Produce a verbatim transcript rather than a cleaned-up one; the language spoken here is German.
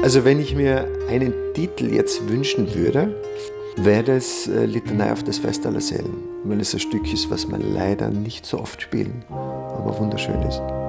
Also wenn ich mir einen Titel jetzt wünschen würde, wäre das äh, Litanei auf das Fest aller Seelen, weil es ein Stück ist, was wir leider nicht so oft spielen, aber wunderschön ist.